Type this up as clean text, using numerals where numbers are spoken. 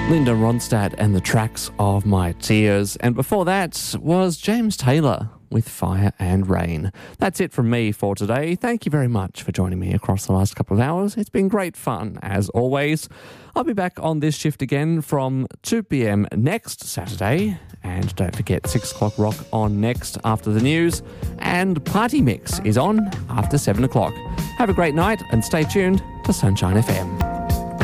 Linda Ronstadt and the Tracks of My Tears. And before that was James Taylor with Fire and Rain. That's it from me for today. Thank you very much for joining me across the last couple of hours. It's been great fun, as always. I'll be back on this shift again from 2 p.m. next Saturday. And don't forget 6 o'clock rock on next after the news. And Party Mix is on after 7 o'clock. Have a great night and stay tuned to Sunshine FM.